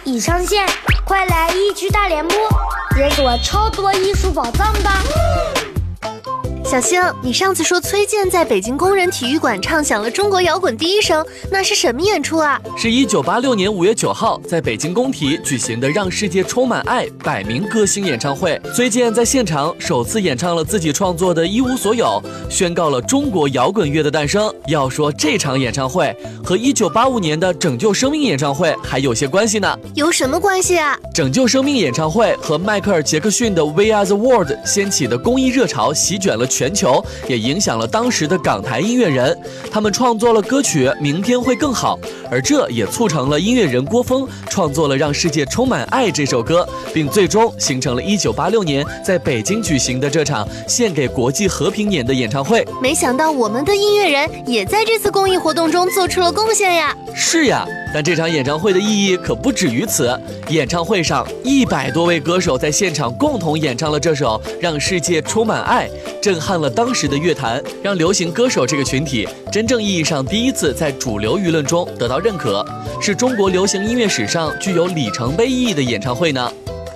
已上线，快来一区大联播，解锁超多艺术宝藏吧！ 小星，你上次说崔健在北京工人体育馆唱响了中国摇滚第一声，那是什么演出啊？ 是1986年5月9号在北京工体举行的《让世界充满爱》100名歌星演唱会。崔健在现场首次演唱了自己创作的《一无所有》，宣告了中国摇滚乐的诞生。要说这场演唱会和1985年的拯救生命演唱会还有些关系呢。 有什么关系啊？ 拯救生命演唱会和迈克尔·杰克逊的《We Are the World》掀起的公益热潮席卷了全球，也影响了当时的港台音乐人，他们创作了歌曲《明天会更好》，而这也促成了音乐人郭峰创作了《让世界充满爱》这首歌，并最终形成了1986年在北京举行的这场献给国际和平年的演唱会。 没想到我们的音乐人也在这次公益活动中做出了贡献呀！ 是呀，但这场演唱会的意义可不止于此。演唱会上100多位歌手在现场共同演唱了这首《让世界充满爱》，震撼了当时的乐坛，让流行歌手这个群体真正意义上第一次在主流舆论中得到认可，是中国流行音乐史上具有里程碑意义的演唱会呢。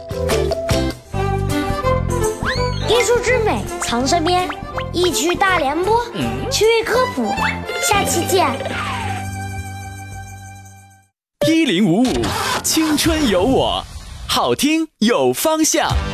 艺术之美藏身边，一区大联播，趣味科普，下期见。 1055青春有我，好听有方向。